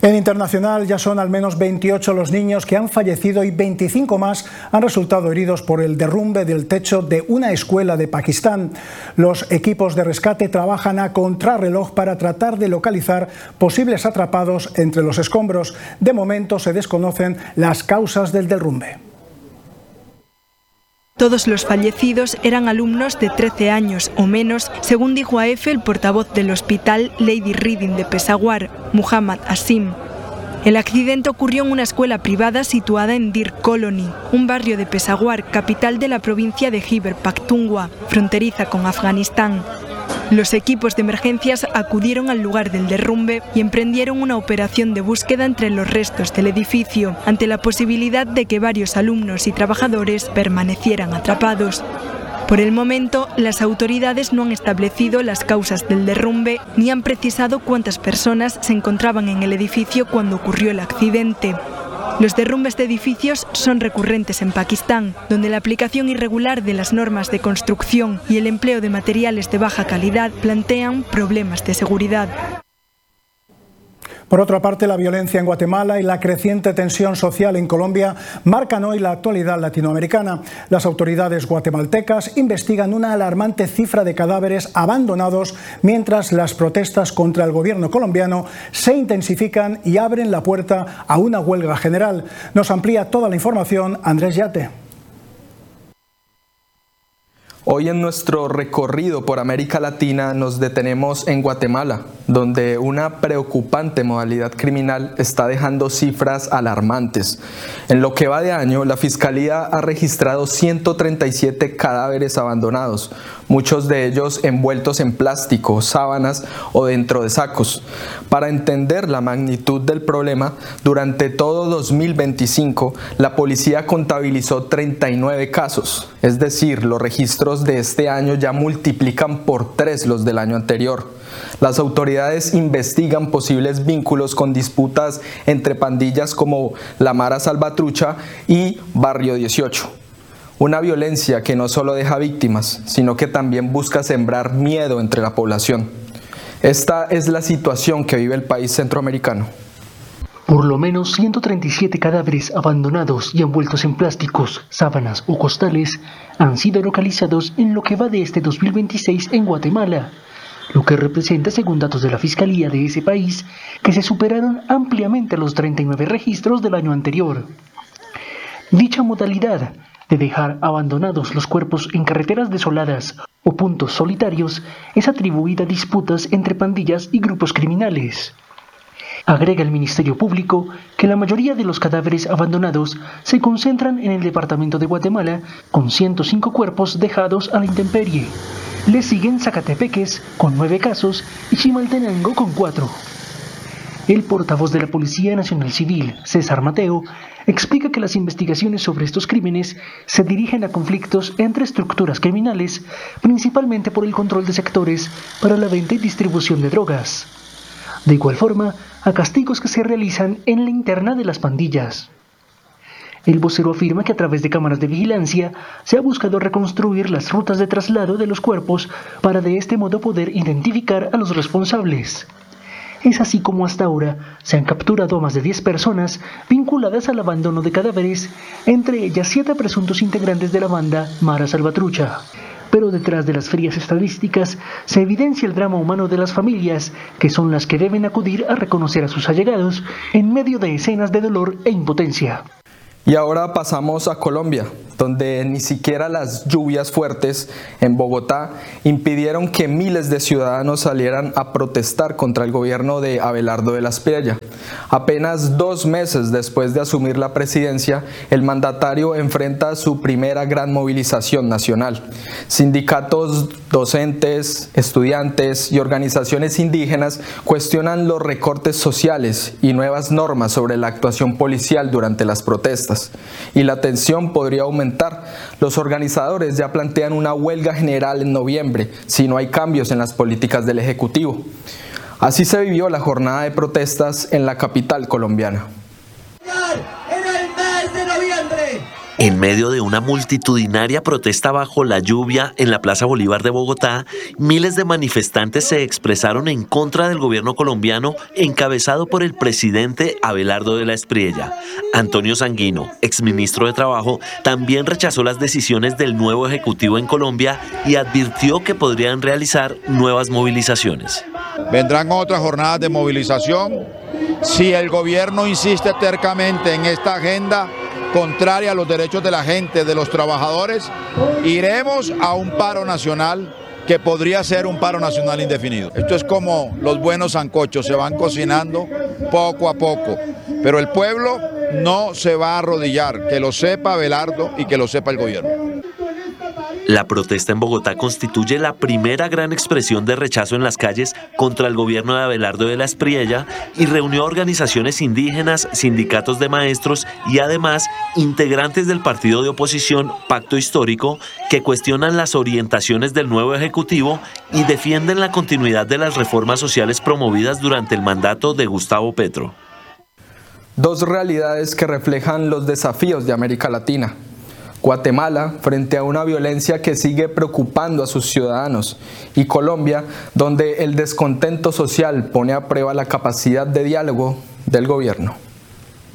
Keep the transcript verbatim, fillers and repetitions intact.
En internacional ya son al menos veintiocho los niños que han fallecido y veinticinco más han resultado heridos por el derrumbe del techo de una escuela de Pakistán. Los equipos de rescate trabajan a contrarreloj para tratar de localizar posibles atrapados entre los escombros. De momento se desconocen las causas del derrumbe. Todos los fallecidos eran alumnos de trece años o menos, según dijo a EFE el portavoz del hospital Lady Reading de Peshawar, Muhammad Asim. El accidente ocurrió en una escuela privada situada en Dir Colony, un barrio de Peshawar, capital de la provincia de Khyber Pakhtunkhwa, fronteriza con Afganistán. Los equipos de emergencias acudieron al lugar del derrumbe y emprendieron una operación de búsqueda entre los restos del edificio, ante la posibilidad de que varios alumnos y trabajadores permanecieran atrapados. Por el momento, las autoridades no han establecido las causas del derrumbe ni han precisado cuántas personas se encontraban en el edificio cuando ocurrió el accidente. Los derrumbes de edificios son recurrentes en Pakistán, donde la aplicación irregular de las normas de construcción y el empleo de materiales de baja calidad plantean problemas de seguridad. Por otra parte, la violencia en Guatemala y la creciente tensión social en Colombia marcan hoy la actualidad latinoamericana. Las autoridades guatemaltecas investigan una alarmante cifra de cadáveres abandonados, mientras las protestas contra el gobierno colombiano se intensifican y abren la puerta a una huelga general. Nos amplía toda la información Andrés Yate. Hoy en nuestro recorrido por América Latina nos detenemos en Guatemala, donde una preocupante modalidad criminal está dejando cifras alarmantes. En lo que va de año, la Fiscalía ha registrado ciento treinta y siete cadáveres abandonados, muchos de ellos envueltos en plástico, sábanas o dentro de sacos. Para entender la magnitud del problema, durante todo dos mil veinticinco, la policía contabilizó treinta y nueve casos, es decir, los registros de este año ya multiplican por tres los del año anterior. Las autoridades investigan posibles vínculos con disputas entre pandillas como la Mara Salvatrucha y Barrio dieciocho. Una violencia que no solo deja víctimas, sino que también busca sembrar miedo entre la población. Esta es la situación que vive el país centroamericano. Por lo menos ciento treinta y siete cadáveres abandonados y envueltos en plásticos, sábanas o costales han sido localizados en lo que va de este dos mil veintiséis en Guatemala, lo que representa, según datos de la Fiscalía de ese país, que se superaron ampliamente los treinta y nueve registros del año anterior. Dicha modalidad de dejar abandonados los cuerpos en carreteras desoladas o puntos solitarios es atribuida a disputas entre pandillas y grupos criminales. Agrega el Ministerio Público que la mayoría de los cadáveres abandonados se concentran en el departamento de Guatemala, con ciento cinco cuerpos dejados a la intemperie. Le siguen Zacatepeques, con nueve casos, y Chimaltenango, con cuatro. El portavoz de la Policía Nacional Civil, César Mateo, explica que las investigaciones sobre estos crímenes se dirigen a conflictos entre estructuras criminales, principalmente por el control de sectores para la venta y distribución de drogas. De igual forma, a castigos que se realizan en la interna de las pandillas. El vocero afirma que a través de cámaras de vigilancia se ha buscado reconstruir las rutas de traslado de los cuerpos para de este modo poder identificar a los responsables. Es así como hasta ahora se han capturado a más de diez personas vinculadas al abandono de cadáveres, entre ellas siete presuntos integrantes de la banda Mara Salvatrucha. Pero detrás de las frías estadísticas se evidencia el drama humano de las familias, que son las que deben acudir a reconocer a sus allegados en medio de escenas de dolor e impotencia. Y ahora pasamos a Colombia, donde ni siquiera las lluvias fuertes en Bogotá impidieron que miles de ciudadanos salieran a protestar contra el gobierno de Abelardo de la Espriella. Apenas dos meses después de asumir la presidencia, el mandatario enfrenta su primera gran movilización nacional. Sindicatos, docentes, estudiantes y organizaciones indígenas cuestionan los recortes sociales y nuevas normas sobre la actuación policial durante las protestas. Y la tensión podría aumentar. Los organizadores ya plantean una huelga general en noviembre si no hay cambios en las políticas del Ejecutivo. Así se vivió la jornada de protestas en la capital colombiana. En el mes de noviembre En medio de una multitudinaria protesta bajo la lluvia en la Plaza Bolívar de Bogotá, miles de manifestantes se expresaron en contra del gobierno colombiano encabezado por el presidente Abelardo de la Espriella. Antonio Sanguino, exministro de Trabajo, también rechazó las decisiones del nuevo ejecutivo en Colombia y advirtió que podrían realizar nuevas movilizaciones. Vendrán otras jornadas de movilización. Si el gobierno insiste tercamente en esta agenda contraria a los derechos de la gente, de los trabajadores, iremos a un paro nacional que podría ser un paro nacional indefinido. Esto es como los buenos sancochos, se van cocinando poco a poco, pero el pueblo no se va a arrodillar, que lo sepa Abelardo y que lo sepa el gobierno. La protesta en Bogotá constituye la primera gran expresión de rechazo en las calles contra el gobierno de Abelardo de la Espriella y reunió a organizaciones indígenas, sindicatos de maestros y además integrantes del partido de oposición Pacto Histórico que cuestionan las orientaciones del nuevo ejecutivo y defienden la continuidad de las reformas sociales promovidas durante el mandato de Gustavo Petro. Dos realidades que reflejan los desafíos de América Latina. Guatemala, frente a una violencia que sigue preocupando a sus ciudadanos, y Colombia, donde el descontento social pone a prueba la capacidad de diálogo del gobierno.